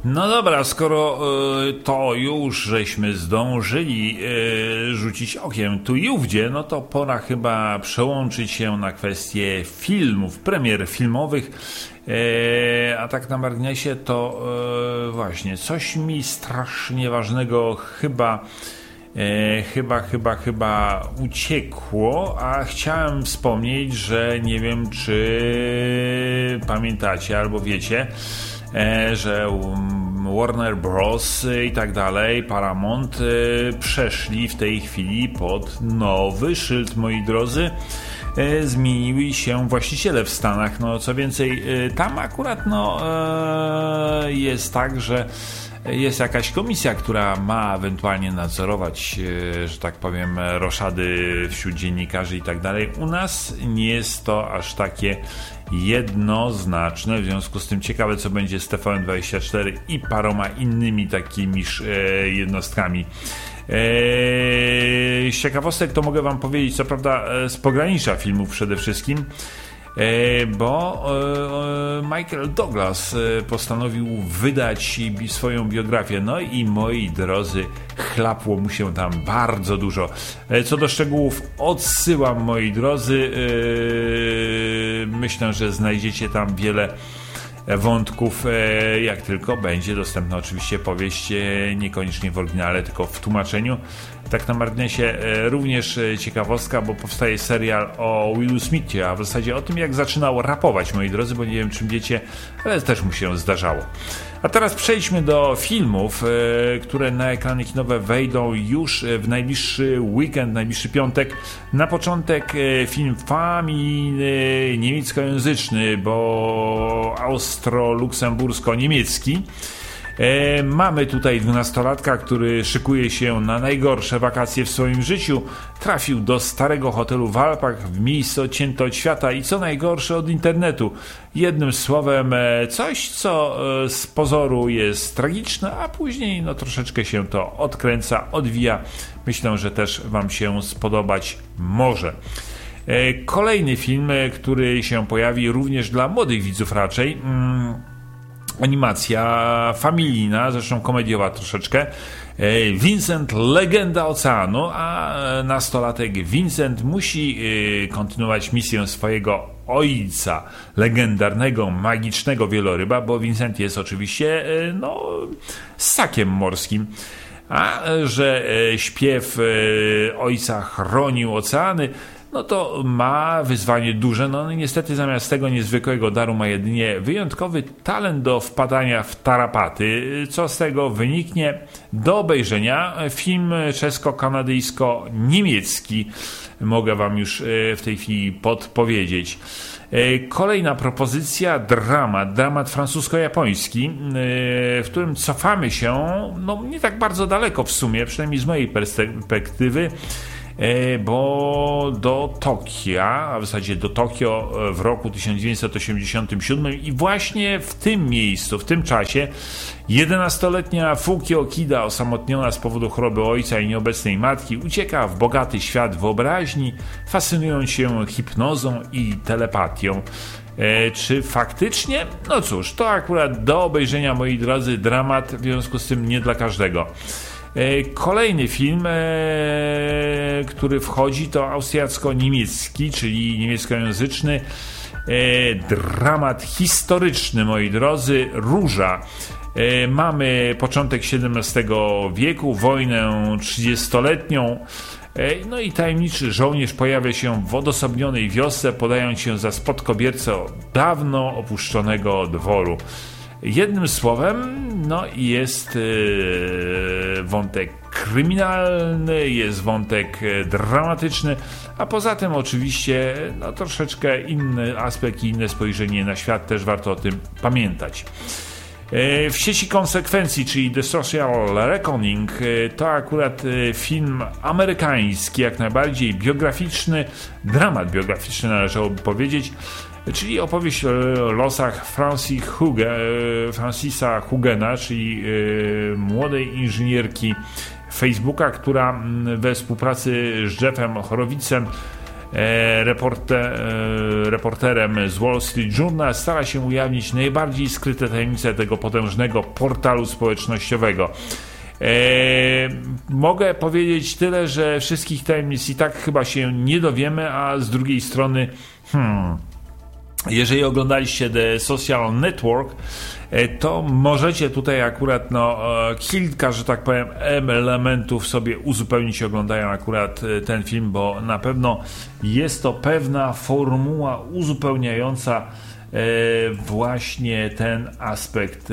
No dobra, skoro to już żeśmy zdążyli rzucić okiem tu i ówdzie, no to pora chyba przełączyć się na kwestię filmów, premier filmowych. A tak na marginesie to właśnie coś mi strasznie ważnego chyba uciekło, a chciałem wspomnieć, że nie wiem, czy pamiętacie albo wiecie, że Warner Bros. I tak dalej, Paramount przeszli w tej chwili pod nowy szyld, moi drodzy. Zmieniły się właściciele w Stanach. No co więcej, tam akurat jest tak, że jest jakaś komisja, która ma ewentualnie nadzorować, że tak powiem, roszady wśród dziennikarzy i tak dalej. U nas nie jest to aż takie jednoznaczne, w związku z tym ciekawe, co będzie z TVN24 i paroma innymi takimi jednostkami. Z ciekawostek to mogę wam powiedzieć, co prawda z pogranicza filmów przede wszystkim, bo Michael Douglas postanowił wydać swoją biografię. No i moi drodzy, chlapło mu się tam bardzo dużo. Co do szczegółów odsyłam, moi drodzy. Myślę, że znajdziecie tam wiele wątków, jak tylko będzie dostępna oczywiście powieść, niekoniecznie w oryginale, tylko w tłumaczeniu. Tak na marginesie również ciekawostka, bo powstaje serial o Willu Smithie, a w zasadzie o tym, jak zaczynał rapować, moi drodzy, bo nie wiem, czy wiecie, ale też mu się zdarzało. A teraz przejdźmy do filmów, które na ekrany kinowe wejdą już w najbliższy weekend, najbliższy piątek. Na początek film familijny, niemieckojęzyczny, bo austro-luksembursko-niemiecki. Mamy tutaj 12-latka, który szykuje się na najgorsze wakacje w swoim życiu. Trafił do starego hotelu w Alpach, w miejsce odcięte od świata i co najgorsze od internetu. Jednym słowem, coś, co z pozoru jest tragiczne, a później troszeczkę się to odkręca, odwija. Myślę, że też wam się spodobać może. Kolejny film, który się pojawi również dla młodych widzów raczej, animacja familijna, zresztą komediowa troszeczkę. Vincent, legenda oceanu, a nastolatek Vincent musi kontynuować misję swojego ojca, legendarnego, magicznego wieloryba, bo Vincent jest oczywiście ssakiem morskim. A że śpiew ojca chronił oceany, no to ma wyzwanie duże. No niestety zamiast tego niezwykłego daru ma jedynie wyjątkowy talent do wpadania w tarapaty. Co z tego wyniknie? Do obejrzenia film czesko-kanadyjsko-niemiecki. Mogę wam już w tej chwili podpowiedzieć. Kolejna propozycja, dramat francusko-japoński, w którym cofamy się nie tak bardzo daleko w sumie, przynajmniej z mojej perspektywy, bo do Tokia, a w zasadzie do Tokio w roku 1987 i właśnie w tym miejscu, w tym czasie 11-letnia Fukio Kida, osamotniona z powodu choroby ojca i nieobecnej matki, ucieka w bogaty świat wyobraźni, fascynując się hipnozą i telepatią. Czy faktycznie? No cóż, to akurat do obejrzenia, moi drodzy, dramat, w związku z tym nie dla każdego. Kolejny film, który wchodzi, to austriacko-niemiecki, czyli niemieckojęzyczny dramat historyczny, moi drodzy, Róża. Mamy początek XVII wieku, wojnę 30-letnią. No i tajemniczy żołnierz pojawia się w odosobnionej wiosce, podając się za spadkobiercę dawno opuszczonego dworu. Jednym słowem, jest wątek kryminalny, jest wątek dramatyczny, a poza tym oczywiście troszeczkę inny aspekt i inne spojrzenie na świat, też warto o tym pamiętać. W sieci konsekwencji, czyli The Social Reckoning, to akurat film amerykański, jak najbardziej biograficzny, dramat biograficzny należałoby powiedzieć, czyli opowieść o losach Francisa Hugena, czyli młodej inżynierki Facebooka, która we współpracy z Jeffem Horowicem reporterem z Wall Street Journal, stara się ujawnić najbardziej skryte tajemnice tego potężnego portalu społecznościowego. Mogę powiedzieć tyle, że wszystkich tajemnic i tak chyba się nie dowiemy, a z drugiej strony jeżeli oglądaliście The Social Network, to możecie tutaj akurat kilka, że tak powiem, elementów sobie uzupełnić, oglądają akurat ten film, bo na pewno jest to pewna formuła uzupełniająca właśnie ten aspekt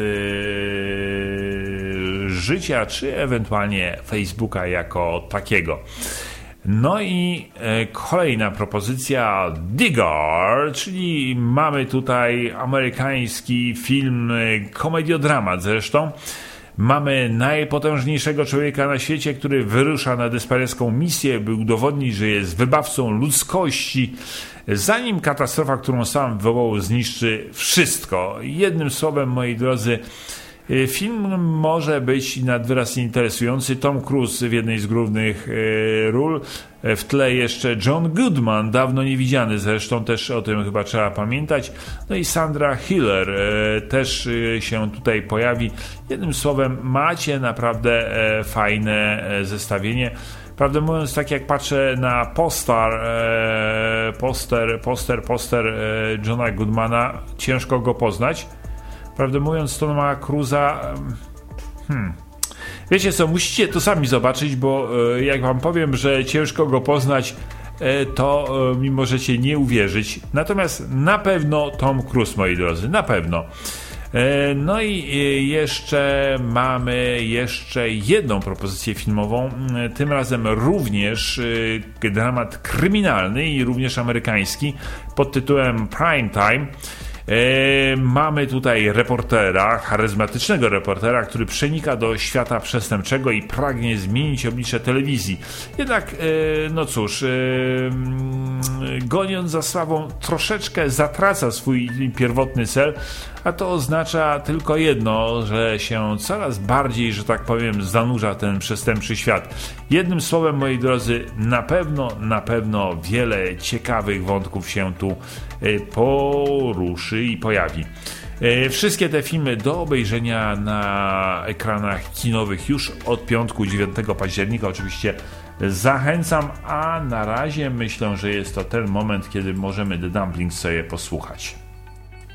życia, czy ewentualnie Facebooka jako takiego. No i kolejna propozycja, Digger, czyli mamy tutaj amerykański film, komediodramat zresztą. Mamy najpotężniejszego człowieka na świecie, który wyrusza na desperecką misję, by udowodnić, że jest wybawcą ludzkości, zanim katastrofa, którą sam wywołał, zniszczy wszystko. Jednym słowem, moi drodzy, film może być nad wyraz interesujący. Tom Cruise w jednej z głównych ról. W tle jeszcze John Goodman, dawno niewidziany zresztą, też o tym chyba trzeba pamiętać. No i Sandra Hiller też się tutaj pojawi. Jednym słowem, macie naprawdę fajne zestawienie. Prawdę mówiąc, tak jak patrzę na poster Johna Goodmana, ciężko go poznać. Prawdę mówiąc, Toma Cruise'a wiecie co, musicie to sami zobaczyć, bo jak wam powiem, że ciężko go poznać, to mi możecie nie uwierzyć. Natomiast na pewno Tom Cruise, moi drodzy, na pewno. No i jeszcze mamy jedną propozycję filmową, tym razem również dramat kryminalny i również amerykański pod tytułem Prime Time. Mamy tutaj reportera, charyzmatycznego reportera, który przenika do świata przestępczego i pragnie zmienić oblicze telewizji. Jednak, no cóż, goniąc za sławą, troszeczkę zatraca swój pierwotny cel, a to oznacza tylko jedno, że się coraz bardziej, że tak powiem, zanurza ten przestępczy świat. Jednym słowem, moi drodzy, na pewno wiele ciekawych wątków się tu poruszy i pojawi. Wszystkie te filmy do obejrzenia na ekranach kinowych już od piątku 9 października. Oczywiście zachęcam, a na razie myślę, że jest to ten moment, kiedy możemy The Dumplings sobie posłuchać.